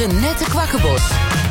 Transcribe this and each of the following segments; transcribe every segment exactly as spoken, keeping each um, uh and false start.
Renette Kwakkenbos.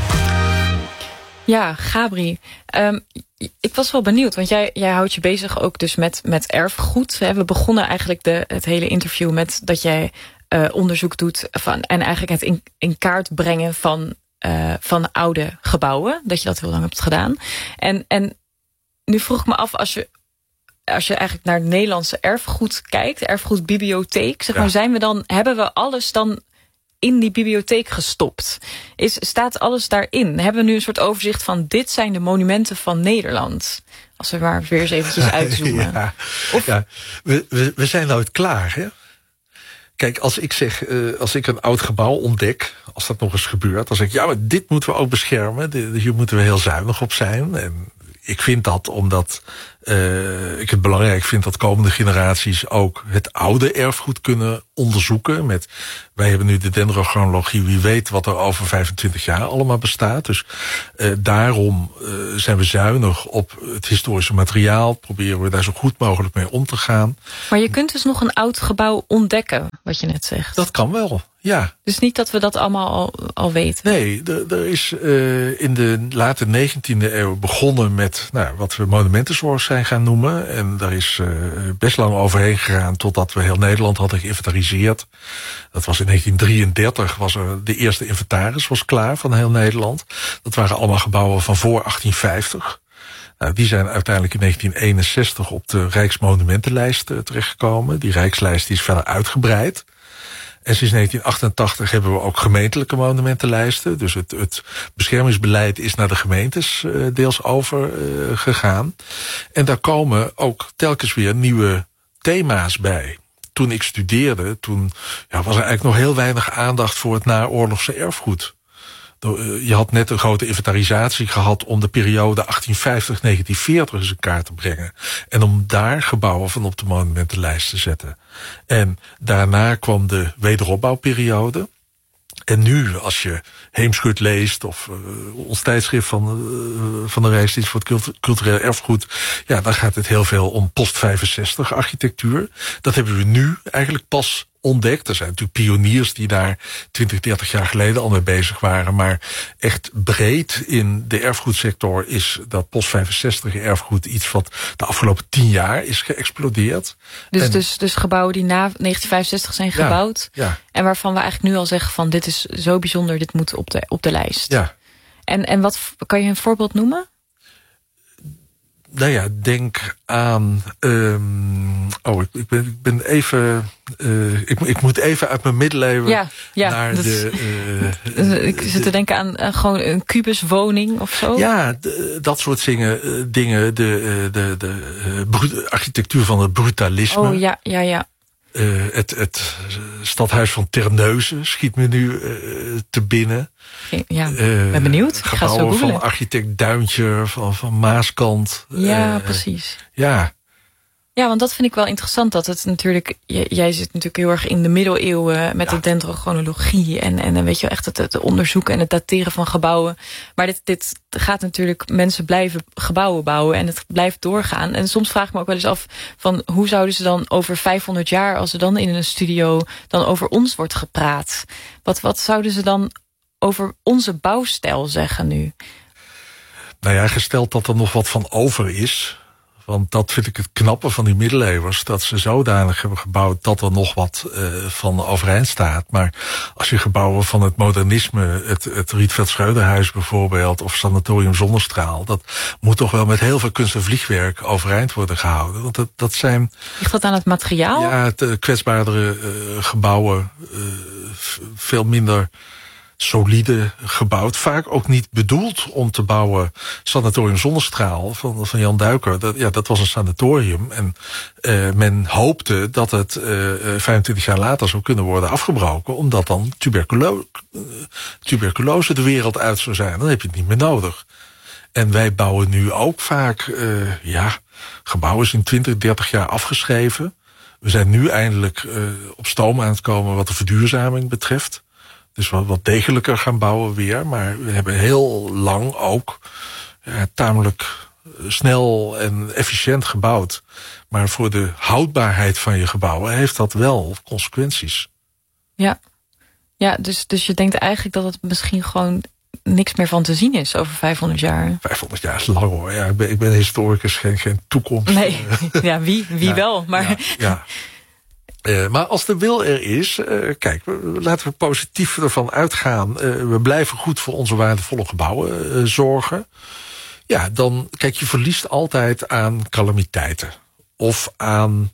Ja, Gabri. Um, ik was wel benieuwd, want jij, jij houdt je bezig ook dus met, met erfgoed. We begonnen eigenlijk de, het hele interview met dat jij uh, onderzoek doet van, en eigenlijk het in, in kaart brengen van, uh, van oude gebouwen. Dat je dat heel lang hebt gedaan. En, en nu vroeg ik me af, als je, als je eigenlijk naar het Nederlandse erfgoed kijkt, erfgoedbibliotheek, zeg maar, ja. zijn we dan, hebben we alles dan in die bibliotheek gestopt? Is, staat alles daarin? Hebben we nu een soort overzicht van dit zijn de monumenten van Nederland? Als we maar weer eens eventjes uitzoomen. ja, of, ja. We, we, we zijn nooit klaar, hè? Kijk, als ik zeg, uh, als ik een oud gebouw ontdek, als dat nog eens gebeurt, dan zeg ik, ja, maar dit moeten we ook beschermen. Hier moeten we heel zuinig op zijn. En ik vind dat omdat uh, ik het belangrijk vind dat komende generaties ook het oude erfgoed kunnen onderzoeken. Met, wij hebben nu de dendrochronologie, wie weet wat er over vijfentwintig jaar allemaal bestaat. Dus uh, daarom uh, zijn we zuinig op het historische materiaal. Proberen we daar zo goed mogelijk mee om te gaan. Maar je kunt dus nog een oud gebouw ontdekken, wat je net zegt. Dat kan wel, ja. Dus niet dat we dat allemaal al, al weten? Nee, er is uh, in de late negentiende eeuw begonnen met nou, wat we monumentenzorg zijn gaan noemen. En daar is uh, best lang overheen gegaan totdat we heel Nederland hadden geïnventariseerd. Dat was in negentien drieëndertig, was er de eerste inventaris was klaar van heel Nederland. Dat waren allemaal gebouwen van voor achttien vijftig. Nou, die zijn uiteindelijk in negentien eenenzestig op de Rijksmonumentenlijst uh, terechtgekomen. Die Rijkslijst die is verder uitgebreid. En sinds negentien achtentachtig hebben we ook gemeentelijke monumentenlijsten. Dus het, het beschermingsbeleid is naar de gemeentes uh, deels overgegaan. Uh, en daar komen ook telkens weer nieuwe thema's bij. Toen ik studeerde, toen ja, was er eigenlijk nog heel weinig aandacht voor het naoorlogse erfgoed. Je had net een grote inventarisatie gehad om de periode achttien vijftig tot negentien veertig eens in kaart te brengen. En om daar gebouwen van op de monumentenlijst te zetten. En daarna kwam de wederopbouwperiode. En nu, als je Heemschut leest of uh, ons tijdschrift van, uh, van de Rijksdienst voor het Cultureel Erfgoed, ja, dan gaat het heel veel om post vijfenzestig architectuur. Dat hebben we nu eigenlijk pas ontdekt. Er zijn natuurlijk pioniers die daar twintig, dertig jaar geleden al mee bezig waren. Maar echt breed in de erfgoedsector is dat post vijfenzestig erfgoed iets wat de afgelopen tien jaar is geëxplodeerd. Dus, en, dus, dus gebouwen die na negentien vijfenzestig zijn gebouwd. Ja, ja. En waarvan we eigenlijk nu al zeggen van dit is zo bijzonder, dit moet op de, op de lijst. Ja. En, en wat kan je een voorbeeld noemen? Nou ja, denk aan. Um, oh, ik, ik, ben, ik ben even. Uh, ik, ik moet even uit mijn middeleeuwen ja, ja, naar dat, de. Uh, ik zit te denken aan uh, gewoon een kubuswoning of zo. Ja, de, dat soort dingen. Uh, dingen de, de, de uh, architectuur van het brutalisme. Oh ja, ja, ja. Uh, het, het stadhuis van Terneuzen schiet me nu uh, te binnen. Ja, ik uh, ben benieuwd. Ik ga zo googlen. Van architect Duintje, van, van Maaskant. Ja, uh, precies. Ja. Ja, want dat vind ik wel interessant. Dat het natuurlijk, jij zit natuurlijk heel erg in de middeleeuwen met ja. de dendrochronologie en, en weet je echt het, het onderzoeken en het dateren van gebouwen. Maar dit, dit gaat natuurlijk, mensen blijven gebouwen bouwen en het blijft doorgaan. En soms vraag ik me ook wel eens af van hoe zouden ze dan over vijfhonderd jaar, als er dan in een studio dan over ons wordt gepraat, wat, wat zouden ze dan over onze bouwstijl zeggen nu? Nou ja, gesteld dat er nog wat van over is. Want dat vind ik het knappe van die middeleeuwers. Dat ze zodanig hebben gebouwd dat er nog wat uh, van overeind staat. Maar als je gebouwen van het modernisme, het, het Rietveld Schreuderhuis bijvoorbeeld, of Sanatorium Zonnestraal, dat moet toch wel met heel veel kunst en vliegwerk overeind worden gehouden. Want dat, dat zijn. Ligt dat aan het materiaal? Ja, het, uh, kwetsbaardere uh, gebouwen. Uh, veel minder solide gebouwd. Vaak ook niet bedoeld om te bouwen. Sanatorium Zonnestraal van, van Jan Duiker. Dat, ja, dat was een sanatorium. En uh, men hoopte dat het uh, vijfentwintig jaar later zou kunnen worden afgebroken. Omdat dan tuberculo uh, tuberculose de wereld uit zou zijn. Dan heb je het niet meer nodig. En wij bouwen nu ook vaak, uh, ja, gebouwen is in twintig, dertig jaar afgeschreven. We zijn nu eindelijk uh, op stoom aan het komen wat de verduurzaming betreft. Dus wat, wat degelijker gaan bouwen weer. Maar we hebben heel lang ook ja, tamelijk snel en efficiënt gebouwd. Maar voor de houdbaarheid van je gebouwen heeft dat wel consequenties. Ja. Ja, dus, dus je denkt eigenlijk dat het misschien gewoon niks meer van te zien is over vijfhonderd jaar. vijfhonderd jaar is lang hoor. Ja, ik, ben, ik ben historicus, geen, geen toekomst. Nee, ja, wie, wie ja, wel. Maar... Ja, ja. Uh, maar als de wil er is, uh, kijk, laten we positief ervan uitgaan. Uh, we blijven goed voor onze waardevolle gebouwen uh, zorgen. Ja, dan, kijk, je verliest altijd aan calamiteiten. Of aan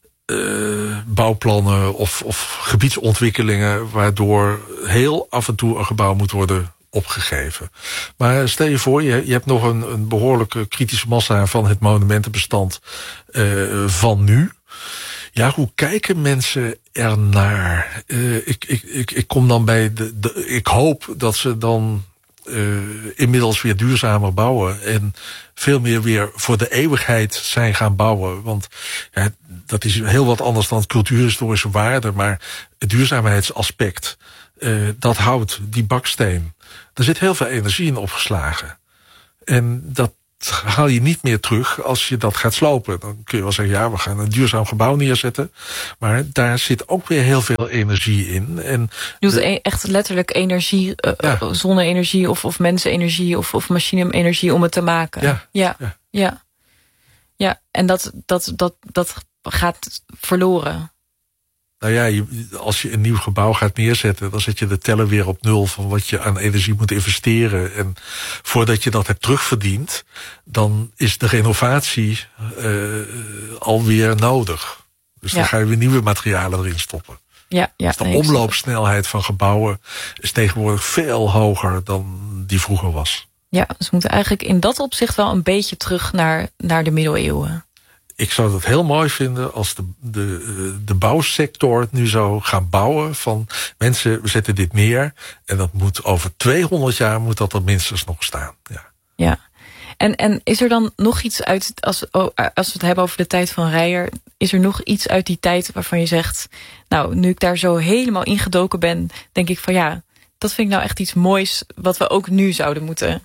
uh, bouwplannen of, of gebiedsontwikkelingen, waardoor heel af en toe een gebouw moet worden opgegeven. Maar stel je voor, je, je hebt nog een, een behoorlijke kritische massa van het monumentenbestand uh, van nu. Ja, hoe kijken mensen ernaar? Uh, ik, ik, ik, ik kom dan bij de, de. Ik hoop dat ze dan uh, inmiddels weer duurzamer bouwen en veel meer weer voor de eeuwigheid zijn gaan bouwen. Want ja, dat is heel wat anders dan het cultuurhistorische waarde, maar het duurzaamheidsaspect, uh, dat hout, die baksteen, daar zit heel veel energie in opgeslagen. En dat haal je niet meer terug als je dat gaat slopen. Dan kun je wel zeggen, ja, we gaan een duurzaam gebouw neerzetten. Maar daar zit ook weer heel veel energie in. En je doet de, echt letterlijk energie, uh, ja. zonne-energie of, of mensenenergie of, of machine-energie om het te maken. Ja, ja, ja. ja. ja. En dat, dat, dat, dat gaat verloren. Nou ja, je, als je een nieuw gebouw gaat neerzetten, dan zet je de teller weer op nul van wat je aan energie moet investeren. En voordat je dat hebt terugverdiend, dan is de renovatie uh, alweer nodig. Dus ja. dan ga je weer nieuwe materialen erin stoppen. Ja, ja, dus de nee, omloopsnelheid van gebouwen is tegenwoordig veel hoger dan die vroeger was. Ja, dus we moeten eigenlijk in dat opzicht wel een beetje terug naar, naar de middeleeuwen. Ik zou het heel mooi vinden als de, de, de bouwsector nu zou gaan bouwen van mensen, we zetten dit neer en dat moet over tweehonderd jaar moet dat er minstens nog staan. Ja. Ja. En, en is er dan nog iets uit, als, als we het hebben over de tijd van Reijer, is er nog iets uit die tijd waarvan je zegt, nou, nu ik daar zo helemaal ingedoken ben, denk ik van ja, dat vind ik nou echt iets moois wat we ook nu zouden moeten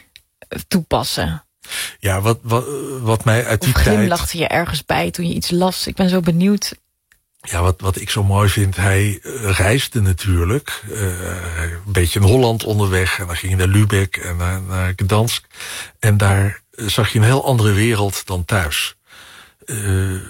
toepassen. Ja, wat, wat, wat mij uit die of tijd... glimlachte je ergens bij toen je iets las? Ik ben zo benieuwd. Ja, wat, wat ik zo mooi vind, hij reisde natuurlijk. Uh, een beetje in Holland onderweg. En dan ging hij naar Lübeck en naar, naar Gdansk. En daar zag je een heel andere wereld dan thuis. Uh,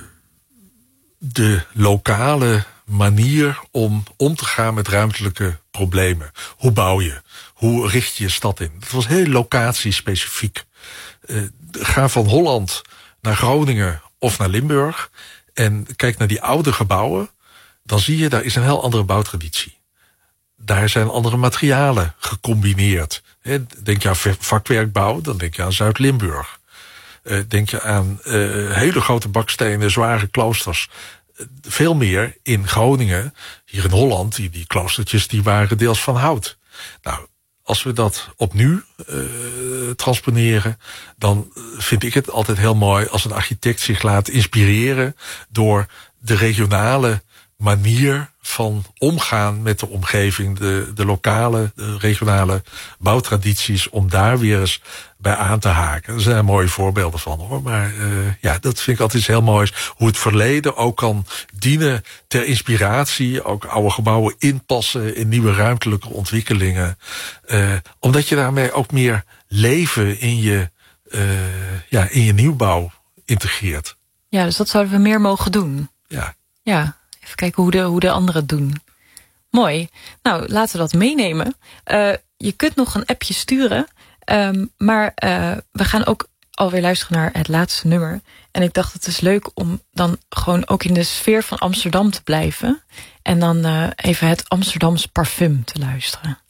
de lokale manier om om te gaan met ruimtelijke problemen. Hoe bouw je? Hoe richt je je stad in? Dat was heel locatiespecifiek. Uh, ga van Holland naar Groningen of naar Limburg en kijk naar die oude gebouwen, dan zie je, daar is een heel andere bouwtraditie. Daar zijn andere materialen gecombineerd. Denk je aan vakwerkbouw, dan denk je aan Zuid-Limburg. Uh, denk je aan uh, hele grote bakstenen, zware kloosters. Uh, veel meer in Groningen, hier in Holland, die, die kloostertjes die waren deels van hout. Nou, als we dat opnieuw uh, transponeren, dan vind ik het altijd heel mooi als een architect zich laat inspireren door de regionale manier van omgaan met de omgeving, de, de lokale, de regionale bouwtradities, om daar weer eens bij aan te haken. Er zijn mooie voorbeelden van hoor, maar uh, ja, dat vind ik altijd heel moois. Hoe het verleden ook kan dienen ter inspiratie, ook oude gebouwen inpassen in nieuwe ruimtelijke ontwikkelingen. Uh, omdat je daarmee ook meer leven in je, uh, ja, in je nieuwbouw integreert. Ja, dus dat zouden we meer mogen doen. Ja. Ja. Even kijken hoe de, hoe de anderen het doen. Mooi. Nou, laten we dat meenemen. Uh, je kunt nog een appje sturen. Um, maar uh, we gaan ook alweer luisteren naar het laatste nummer. En ik dacht, het is leuk om dan gewoon ook in de sfeer van Amsterdam te blijven. En dan uh, even het Amsterdams parfum te luisteren.